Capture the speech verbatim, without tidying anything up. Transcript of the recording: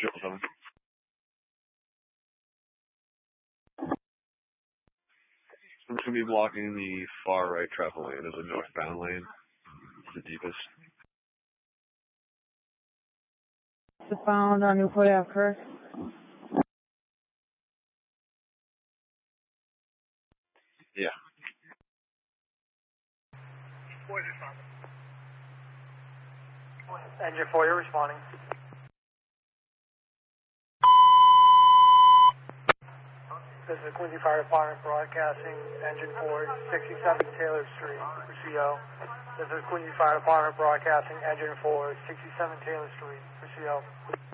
Triple seven. I'm just going to be blocking the far right travel lane as a northbound lane, the deepest. It's found on Newport Ave, correct? Yeah. Boys responding. Engine four, you're responding. This is Quincy Fire Department broadcasting, engine four, sixty-seven Taylor Street for C O. This is Quincy Fire Department broadcasting, engine four, sixty-seven Taylor Street for C O.